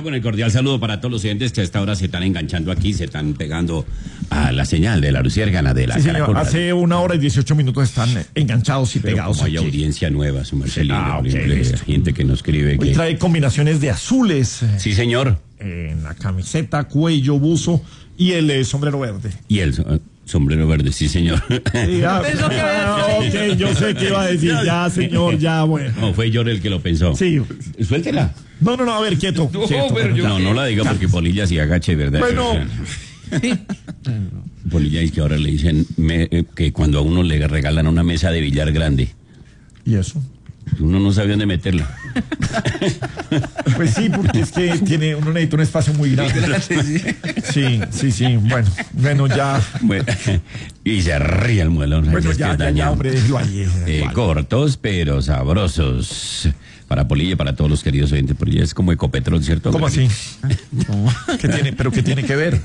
con el cordial saludo para todos los oyentes que a esta hora se están enganchando aquí, se están pegando a la señal de la luciérgana de la Sí, señor. Caracol Radio. Hace 1 hora y 18 minutos están enganchados y Pero pegados como hay aquí. audiencia nueva, su merced, ok, listo. Gente que nos escribe Hoy que... trae combinaciones de azules Sí, señor. en la camiseta, cuello, buzo y el sombrero verde. Y el sombrero verde, sí, señor. Ok, yo sé qué iba a decir. Ya, señor, ya, bueno. No, fue yo el que lo pensó. Sí. Suéltela. No, a ver, quieto. quieto. No la diga porque Polilla se agache, ¿verdad? Bueno. Polilla es que ahora le dicen que cuando a uno le regalan una mesa de billar grande, ¿Y eso? uno no sabe dónde meterla. Pues sí, porque es que uno necesita un espacio muy grande. Sí. Bueno, ya. Bueno, y se ríe el muelón. Bueno, Es que ya, hombre, déjelo ahí. cortos pero sabrosos. Para Polilla, para todos los queridos oyentes. Polilla es como Ecopetrol, ¿cierto? ¿Cómo así? ¿Qué tiene que ver?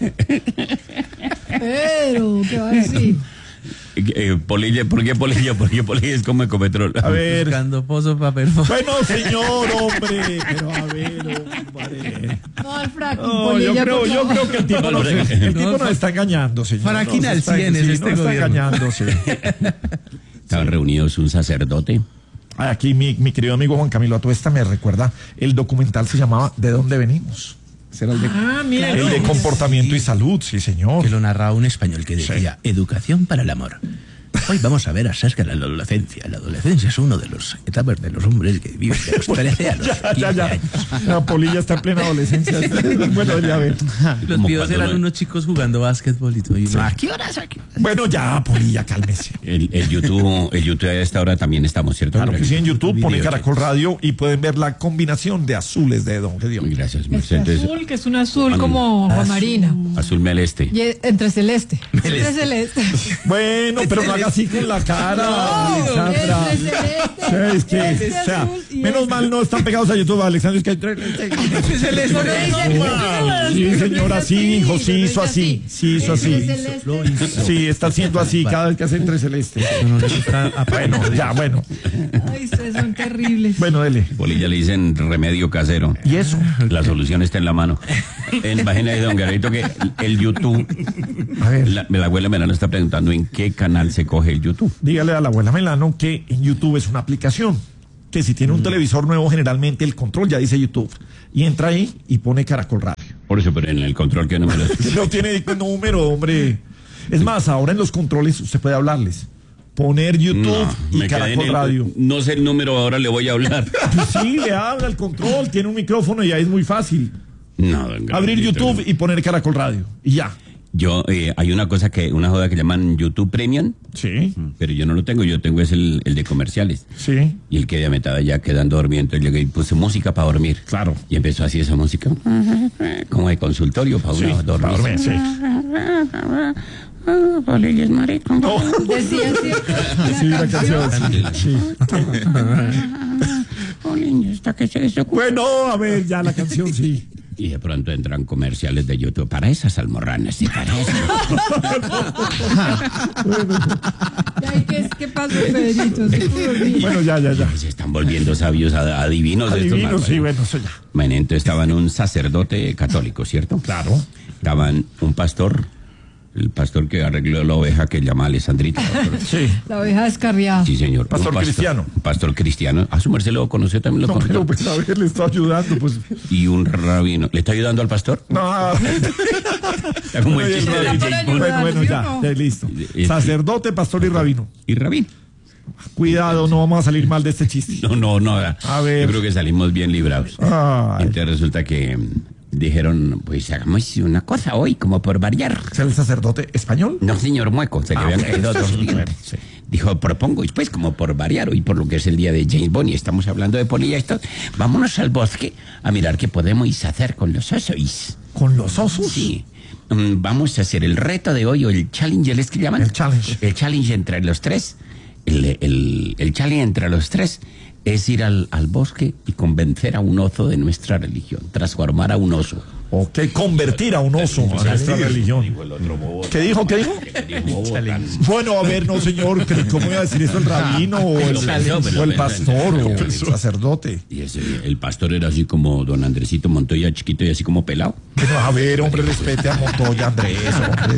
Pero, ¿qué va a decir? Polilla, ¿por qué Polilla? Porque Polilla es como Ecopetrol. A ver. Buscando pozo para perforar. Bueno, señor, hombre. Pero a ver, hombre. No, el fracking, No, Polilla, por yo favor. creo que el tipo nos está engañando, señor. Fraquina al 100 es este nos está gobierno. engañando, sí. Estaban reunidos un sacerdote. Aquí mi querido amigo Juan Camilo Atuesta me recuerda, el documental se llamaba ¿De dónde venimos? Ese era el de comportamiento y salud, sí, señor. Que lo narraba un español que decía, educación para el amor. Hoy vamos a ver a Saskia la adolescencia. La adolescencia es uno de los etapas de los hombres que viven de los 13 a los 15 años. La Polilla está en plena adolescencia. Bueno, ya ver. Los Como videos cuando eran unos chicos jugando básquetbol y todo. Y ¿a qué horas? Bueno, ya, Polilla, cálmese. El YouTube a esta hora también estamos, ¿cierto? Claro que sí, en YouTube pone Video, Caracol Radio y pueden ver la combinación de azules de Don Gedeón. Gracias, Este Mercedes. azul, que es un azul como aguamarina. Azul meleste. Y entre celeste. Entre celeste. Bueno, pero no haga así con la cara, Alexandra. Entre celeste. Es que, este o sea, azul y menos este. mal no están pegados a YouTube, Alexandra. Es que sí, señora, sí, hijo, sí hizo así. Sí hizo así. Sí, está haciendo así cada vez que hace entre celeste. Bueno, ya, bueno. Ay, ustedes son terribles. Bueno, dele. Polilla le dicen remedio casero. ¿Y eso? La solución está en la mano. En la página de Don Garrito que el YouTube, A ver. la abuela Melano está preguntando en qué canal se coge el YouTube. Dígale a la abuela Melano que en YouTube es una aplicación. Que si tiene un televisor nuevo, generalmente el control ya dice YouTube. Y entra ahí y pone Caracol Radio. Por eso, pero en el control que número es. No tiene número, hombre. Es más, ahora en los controles usted puede hablarles. Poner YouTube y me quedé en Caracol Radio. no sé el número, ahora le voy a hablar. Pues sí, le habla el control, tiene un micrófono y ahí es muy fácil. No, don Abrir Garrito, YouTube y poner Caracol Radio. Y ya. Hay una joda que llaman YouTube Premium, Sí, pero yo no lo tengo, yo tengo es el de comerciales. sí. Y el que de metade ya quedando dormido, entonces llegué y puse música para dormir. Claro. Y empezó así esa música, como de consultorio para Sí, uno para dormir, dormir. sí. Polilla es marico. No. Decía cierto. Sí, la canción. Sí. Polilla, ¿está qué es eso? Bueno, a ver, ya la canción, sí. Y de pronto entran comerciales de YouTube para esas almorranas y para eso. Ay, ¿qué pasó, Pedrito? Se pudo dormir. Bueno, ya. Se están volviendo sabios adivinos de estos. Adivino, sí, bueno, eso ya. Bueno, entonces estaban un sacerdote católico, ¿cierto? Claro. Estaban un pastor, el pastor que arregló la oveja que llama Alessandrita. Sí. La oveja descarriada. Sí, señor. Pastor Un cristiano. Un pastor cristiano. A su merced lo conoció, también lo No, conoció. pero pues a ver, le estoy ayudando, pues. Y un rabino. ¿Le está ayudando al pastor? No. Está como el Bueno, chiste de James Bond. bueno, ya, listo. Sacerdote, pastor y rabino. Y rabín. Cuidado, no vamos a salir mal de este chiste. No. A ver. Yo creo que salimos bien librados. Ay. Entonces resulta que dijeron, pues hagamos una cosa hoy, como por variar. ¿Es el sacerdote español? No, señor Mueco, se le habían ok. caído dos Bueno, dientes. sí. Dijo, propongo, y pues como por variar, hoy por lo que es el día de James Bond y estamos hablando de Polilla y esto, vámonos al bosque a mirar qué podemos hacer con los osos. ¿Con los osos? Sí. Vamos a hacer el reto de hoy, o el challenge, ¿les que llaman? El challenge. El challenge entre los tres. El challenge entre los tres es ir al bosque y convencer a un oso de nuestra religión, transformar a un oso Ok, convertir a un oso a nuestra religión. ¿Qué dijo? Bueno, a ver, no, señor, ¿cómo iba a decir eso el rabino o el pastor o el sacerdote? Y el pastor era así como don Andresito Montoya, chiquito y así como pelado. No, a ver, hombre, respete a Montoya, Andrés, hombre.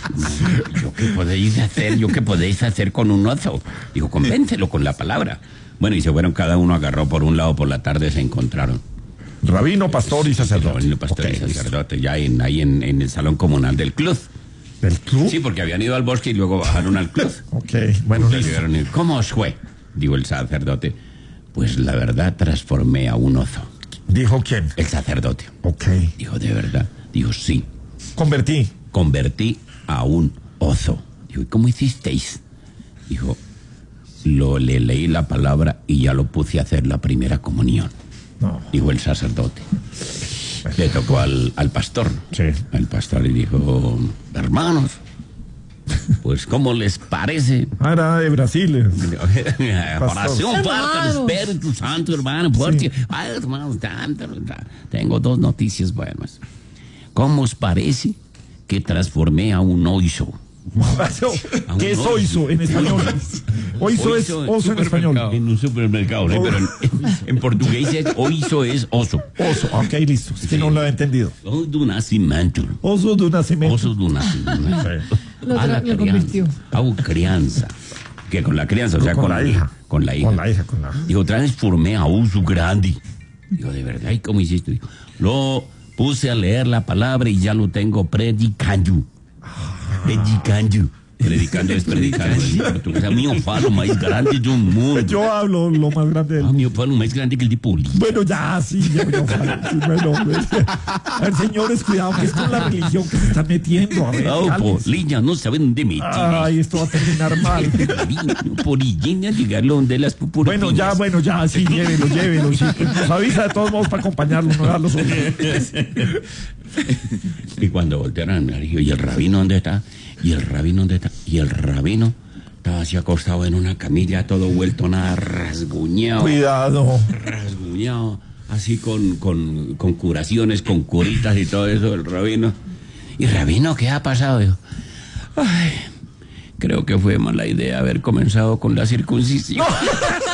¿Yo qué podéis hacer con un oso? Digo, convéncelo con la palabra. Bueno, y se fueron, cada uno agarró por un lado, por la tarde se encontraron. Rabino, pastor y sacerdote. Rabino, pastor y sacerdote, ya ahí en el salón comunal del club. ¿Del club? Sí, porque habían ido al bosque y luego bajaron al club. Ok, bueno, ¿cómo os fue? Dijo el sacerdote. Pues la verdad, transformé a un oso. ¿Dijo quién? El sacerdote. Ok. Dijo, ¿de verdad? Dijo, sí. Convertí a un oso. Dijo, ¿y cómo hicisteis? Dijo, le leí la palabra y ya lo puse a hacer la primera comunión. No. Dijo el sacerdote. Le tocó al pastor. Sí. El pastor le dijo, hermanos, pues ¿cómo les parece? Era de Brasil. Oración para el Espíritu Santo, hermano, porque, sí. Ay, hermanos, tengo dos noticias buenas. ¿Cómo os parece que transformé a un oiso? ¿Qué es oiso en español? Oiso es oso en español. En un supermercado, ¿sí? Pero en portugués oiso es oso. Oso, ok, listo. Es que no lo he entendido. Oso do nascimento. Oso do nascimento. Oso do nascimento. A la crianza. Que con la crianza, o sea, con la hija. Con la hija. Digo, transformé a oso grande. Digo, de verdad, ¿y cómo hiciste? Digo, lo puse a leer la palabra y ya lo tengo predicando. Predicando es predicando en portugués. A mí eu falo más grande de un mundo. Yo hablo lo más grande del mundo. A mí eu falo más grande que el de política. Bueno, ya, sí, yo falo. Sí, bueno, a ver, señores, cuidado, que es con la religión que se están metiendo. A ver, Polilla, no saben dónde metir. Ay, esto va a terminar mal. Polilla, llegarlo donde las pupurpinas. Bueno, ya, sí, llévelo. Sí. Nos avisa de todos modos para acompañarlo, no darlo solo. Y cuando voltearon, me dijo, ¿y el rabino dónde está? ¿Y el rabino dónde está? Y el rabino estaba así acostado en una camilla, todo vuelto nada, rasguñado. Cuidado. Rasguñado, así con curaciones, con curitas y todo eso, el rabino. ¿Y rabino qué ha pasado? Dijo, ay, creo que fue mala idea haber comenzado con la circuncisión.